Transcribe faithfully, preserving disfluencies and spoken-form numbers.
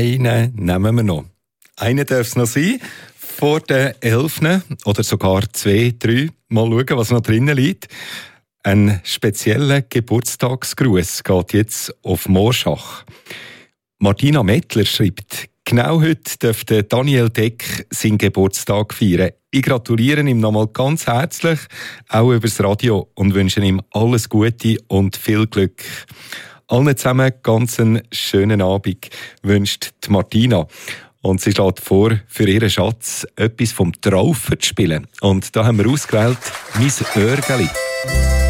einen nehmen wir noch. Einen darf es noch sein. Vor den Elfen oder sogar zwei, drei. Mal schauen, was noch drinnen liegt. Ein spezieller Geburtstagsgruß geht jetzt auf Morschach. Martina Mettler schreibt, genau heute dürfte Daniel Deck seinen Geburtstag feiern. Ich gratuliere ihm nochmal ganz herzlich, auch übers Radio, und wünsche ihm alles Gute und viel Glück. Allen zusammen ganz einen schönen Abend, wünscht die Martina. Und sie schlägt vor, für ihren Schatz etwas vom Traufen zu spielen. Und da haben wir ausgewählt, «Mein Örgeli».